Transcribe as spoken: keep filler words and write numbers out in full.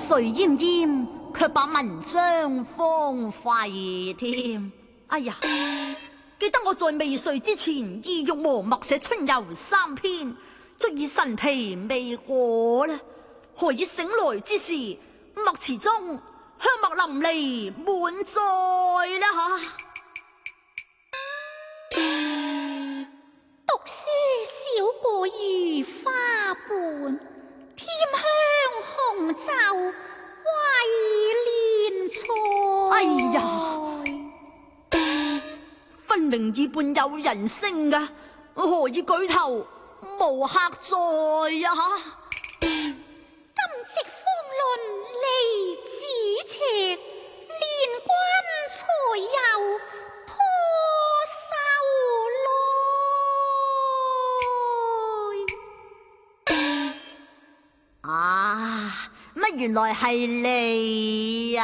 水奄奄，卻把文章荒廢添。哎呀，記得我在未睡之前，意欲和默寫春遊三篇，足以神疲未果啦。何以醒來之時，墨池中香墨淋漓滿載啦吓！ 讀書少過如花瓣，添香紅袖為蓮菜。 哎呀，分明耳畔有人聲噶，何以舉頭無客在呀？ 今夕芳鄰離咫尺，連君才又破繡來。 啊，乜原來係你呀？